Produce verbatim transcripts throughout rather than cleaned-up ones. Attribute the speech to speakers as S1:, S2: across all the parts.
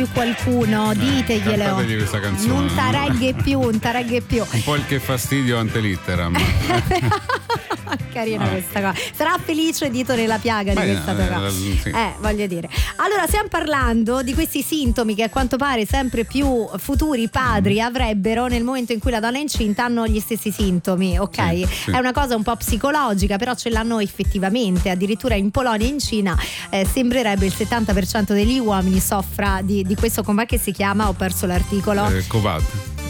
S1: qualcuno, diteglielo.
S2: Cantategli questa canzone.
S1: Non tareghe più, non tareghe più.
S2: Un po' il che fastidio antelitteram.
S1: Carina ah. questa cosa. Sarà felice dito nella piaga Beh, di questa eh, cosa. Sì. Eh, voglio dire. Allora, stiamo parlando di questi sintomi che a quanto pare sempre più futuri padri mm. avrebbero nel momento in cui la donna è incinta, hanno gli stessi sintomi, ok? Sì, sì. È una cosa un po' psicologica, però ce l'hanno effettivamente. Addirittura in Polonia e in Cina eh, sembrerebbe il settanta per cento degli uomini soffra di, di questo, com'è che si chiama? Ho perso l'articolo.
S2: Eh, Covad.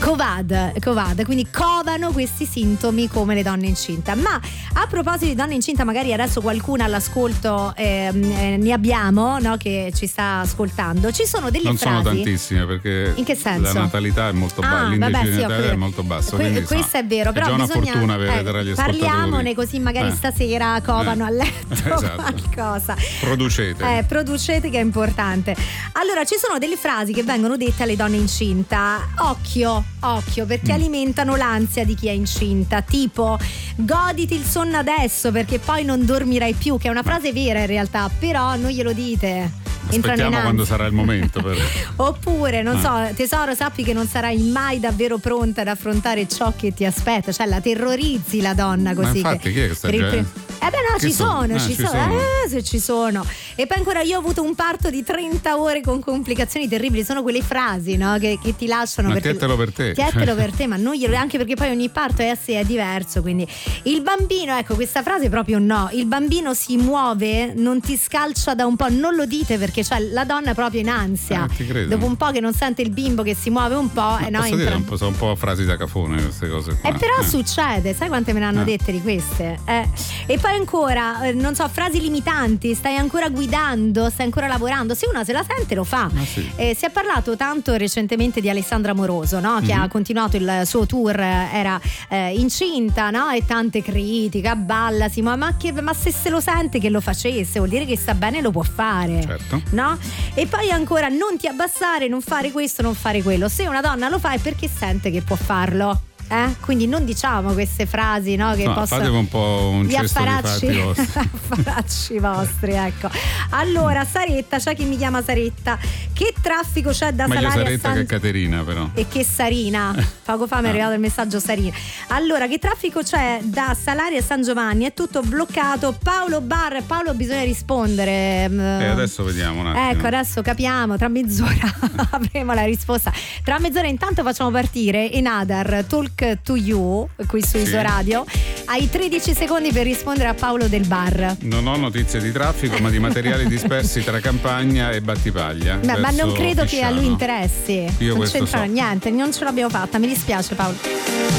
S1: Covad, Covad, quindi covano questi sintomi come le donne incinta. Ma a proposito di donne incinta, magari adesso qualcuna all'ascolto eh, eh, ne abbiamo, no, che ci sta ascoltando. Ci sono delle
S2: non
S1: frasi.
S2: Non sono tantissime, perché
S1: in che senso?
S2: La natalità è molto bassa, ah, l'indice di natalità è molto basso.
S1: Que-
S2: quindi,
S1: questo è vero,
S2: è
S1: però
S2: già una
S1: bisogna,
S2: fortuna avere
S1: eh,
S2: tra gli ascoltatori.
S1: Parliamone così magari eh. stasera covano
S2: eh.
S1: a letto
S2: esatto.
S1: qualcosa.
S2: Producete.
S1: Eh, producete che è importante. Allora, ci sono delle frasi che vengono dette alle donne incinta. Occhio, occhio, perché mm. alimentano l'ansia di chi è incinta, tipo goditi il sonno adesso perché poi non dormirai più, che è una frase vera in realtà, però non glielo dite.
S2: Aspettiamo quando sarà il momento per...
S1: Oppure non ah. so, tesoro, sappi che non sarai mai davvero pronta ad affrontare ciò che ti aspetta, cioè la terrorizzi la donna così.
S2: Ma infatti
S1: che,
S2: chi è che sta gente?
S1: Eh beh no,
S2: che
S1: ci sono,
S2: sono? Ah,
S1: ci,
S2: ci
S1: sono,
S2: sono.
S1: Eh, se ci sono. E poi ancora io ho avuto un parto di trenta ore con complicazioni terribili, sono quelle frasi, no, che, che ti lasciano.
S2: Ma
S1: perché,
S2: tientelo per te.
S1: Tientelo per te, ma non glielo, anche perché poi ogni parto è a sé, è diverso, quindi il bambino, ecco, questa frase proprio no, il bambino si muove, non ti scalcia da un po', non lo dite perché cioè la donna è proprio in ansia.
S2: Eh, ti credo.
S1: Dopo un po' che non sente il bimbo che si muove un po',
S2: eh,
S1: no,
S2: posso
S1: entra...
S2: dire un po', sono un po' frasi da cafone queste cose qua.
S1: Eh, però
S2: eh.
S1: succede, sai quante me ne hanno
S2: eh.
S1: dette di queste? Eh. E poi ancora, eh, non so, frasi limitanti, stai ancora guidando, stai ancora lavorando. Se una se la sente lo fa.
S2: Ah, sì.
S1: eh, si è parlato tanto recentemente di Alessandra Moroso, no? Che mm-hmm. ha continuato il suo tour, era eh, incinta, no? E tante critiche, ballasi, ma, ma, che, ma se se lo sente che lo facesse, vuol dire che sta bene, lo può fare,
S2: certo.
S1: No? E poi ancora non ti abbassare, non fare questo, non fare quello. Se una donna lo fa è perché sente che può farlo. Eh? Quindi non diciamo queste frasi, no, che
S2: no,
S1: possono
S2: fatevi un po' un
S1: gli
S2: cesto
S1: affaracci,
S2: di fatti vostri.
S1: affaracci vostri, ecco. Allora, Saretta, c'è chi mi chiama Saretta. Che traffico c'è da
S2: Meglio
S1: Salaria
S2: Saretta
S1: a San...
S2: che Caterina, però.
S1: E che Sarina. Poco fa mi è arrivato il messaggio Sarina. Allora, che traffico c'è da Salaria a San Giovanni? È tutto bloccato. Paolo Bar, Paolo bisogna rispondere.
S2: E adesso vediamo un attimo.
S1: Ecco, adesso capiamo, tra mezz'ora avremo la risposta. Tra mezz'ora intanto facciamo partire Enadar Talk to You qui su Iso Radio. Hai tredici secondi per rispondere a Paolo del Bar.
S2: Non ho notizie di traffico, ma di materiali dispersi tra Campagna e Battipaglia.
S1: Ma, ma non credo
S2: Fisciano.
S1: Che a lui interessi.
S2: Io
S1: non c'entra
S2: so.
S1: niente, non ce l'abbiamo fatta, mi dispiace Paolo.